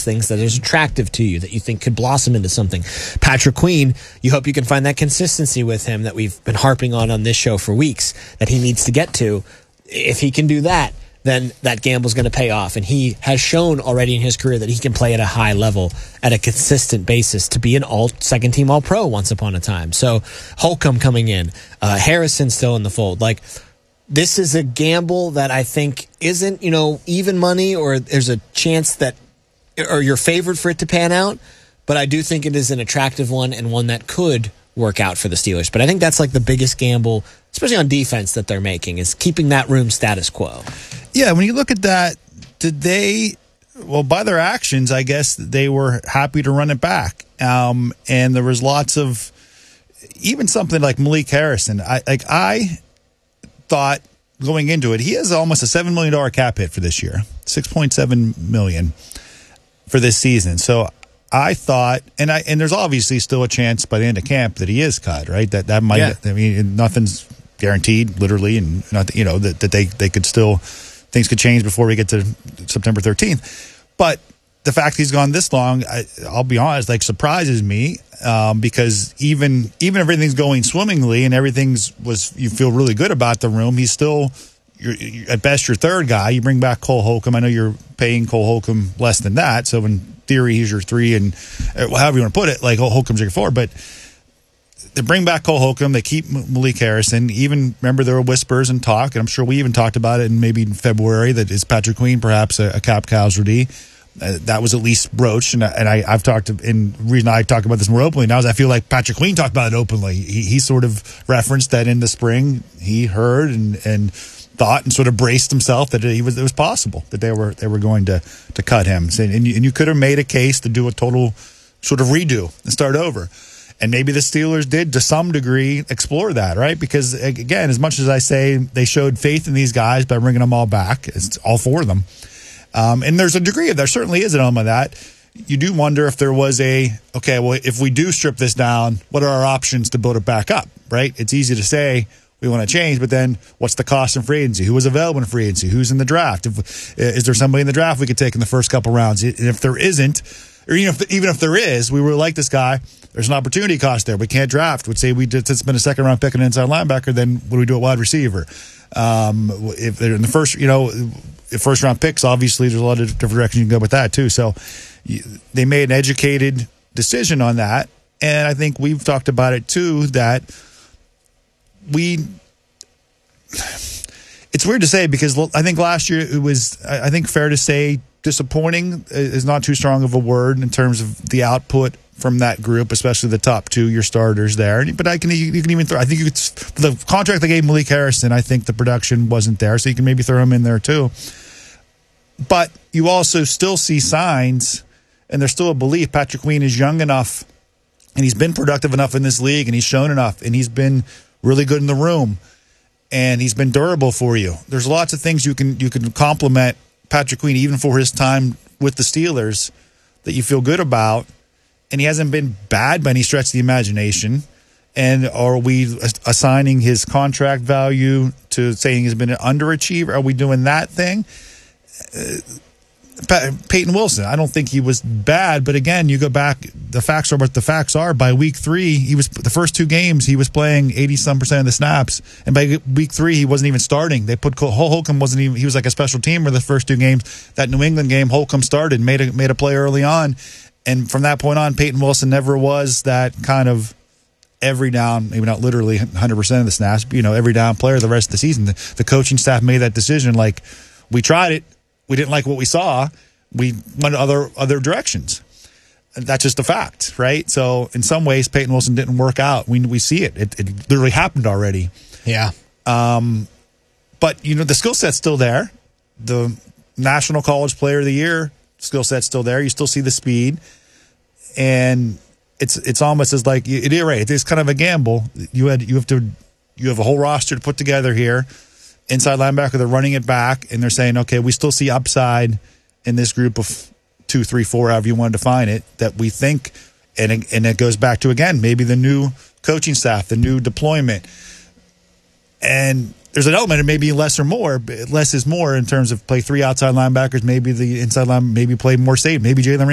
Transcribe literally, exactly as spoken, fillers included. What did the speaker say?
things that is attractive to you, that you think could blossom into something. Patrick Queen, you hope you can find that consistency with him that we've been harping on on this show for weeks, that he needs to get to. If he can do that, then that gamble's going to pay off. And he has shown already in his career that he can play at a high level, at a consistent basis, to be an all second team all pro once upon a time. So Holcomb coming in, uh, Harrison still in the fold. Like, this is a gamble that I think isn't, you know, even money, or there's a chance that, or you're favored for it to pan out. But I do think it is an attractive one, and one that could work out for the Steelers. But I think that's like the biggest gamble, especially on defense, that they're making, is keeping that room status quo. Yeah, when you look at that, did they, well, by their actions, I guess they were happy to run it back. Um, and there was lots of, even something like Malik Harrison. I like I thought going into it, he has almost a seven million dollars cap hit for this year, six point seven million dollars for this season. So I thought, and I and there's obviously still a chance by the end of camp that he is cut, right? That that might, yeah. I mean, nothing's guaranteed, literally, and not, you know, that, that they, they could still, things could change before we get to September thirteenth. But the fact he's gone this long, I, I'll be honest, like, surprises me, um, because even even if everything's going swimmingly and everything's was, you feel really good about the room, he's still, you're, you're, at best, your third guy. You bring back Cole Holcomb. I know you're paying Cole Holcomb less than that, so in theory, he's your three, and however you want to put it, like, Holcomb's your four. But they bring back Cole Holcomb. They keep Malik Harrison. Even, remember, there were whispers and talk, and I'm sure we even talked about it in maybe in February, that is Patrick Queen perhaps a, a cap casualty. Uh, that was at least broached, and, and I, I've talked, and the reason I talk about this more openly now is I feel like Patrick Queen talked about it openly. He, he sort of referenced that in the spring he heard and and thought and sort of braced himself that he was it was possible that they were they were going to to cut him. So, and you, and you could have made a case to do a total sort of redo and start over. And maybe the Steelers did, to some degree, explore that, right? Because, again, as much as I say they showed faith in these guys by bringing them all back, it's all four of them. Um, and there's a degree of, there certainly is an element of that. You do wonder if there was a, okay, well, if we do strip this down, what are our options to build it back up, right? It's easy to say we want to change, but then what's the cost in free agency? Who was available in free agency? Who's in the draft? If, is there somebody in the draft we could take in the first couple rounds? And if there isn't, or even if, even if there is, we really like this guy, there's an opportunity cost there. We can't draft. We'd say we did spend a second round pick an inside linebacker, then what do we do at wide receiver? Um, if they're in the first, you know, if first round picks, obviously there's a lot of different directions you can go with that too. So they made an educated decision on that. And I think we've talked about it too, that we, it's weird to say because I think last year it was, I think fair to say disappointing is not too strong of a word in terms of the output from that group, especially the top two, your starters there. But I can you, you can even throw. I think you could, the contract they gave Malik Harrison, I think the production wasn't there, so you can maybe throw him in there too. But you also still see signs, and there's still a belief Patrick Queen is young enough, and he's been productive enough in this league, and he's shown enough, and he's been really good in the room, and he's been durable for you. There's lots of things you can you can compliment Patrick Queen, even for his time with the Steelers, that you feel good about. And he hasn't been bad by any stretch of the imagination. And are we assigning his contract value to saying he's been an underachiever? Are we doing that thing? Uh, Peyton Wilson, I don't think he was bad. But again, you go back, the facts are what the facts are. By week three, he was the first two games, he was playing eighty-some percent of the snaps. And by week three, he wasn't even starting. They put Holcomb wasn't even, he was like a special teamer the first two games. That New England game, Holcomb started, made a, made a play early on. And from that point on, Peyton Wilson never was that kind of every down, maybe not literally one hundred percent of the snaps, but, you know, every down player the rest of the season. The, the coaching staff made that decision. Like, we tried it. We didn't like what we saw. We went other other directions. That's just a fact, right? So in some ways, Peyton Wilson didn't work out. We we see it. It, it literally happened already. Yeah. Um, but, you know, the skill set's still there. The National College Player of the Year skill set's still there. You still see the speed, and it's it's almost as like it is right. It's kind of a gamble. You had you have to you have a whole roster to put together here. Inside linebacker, they're running it back, and they're saying, okay, we still see upside in this group of two, three, four, however you want to define it, that we think, and it, and it goes back to again maybe the new coaching staff, the new deployment, and there's an element of maybe less or more. Less is more in terms of play three outside linebackers, maybe the inside line, maybe play more safe, maybe Jalen